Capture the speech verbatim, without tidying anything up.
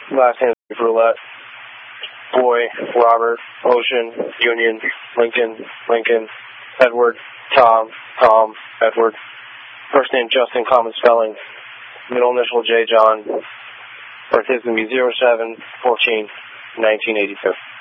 Last name Roulette. Boy, Robert, Ocean, Union, Lincoln, Lincoln, Edward, Tom, Tom, Edward. First name Justin, common spelling. Middle initial J. John. Birthday is going to be zero seven fourteen nineteen eighty-two.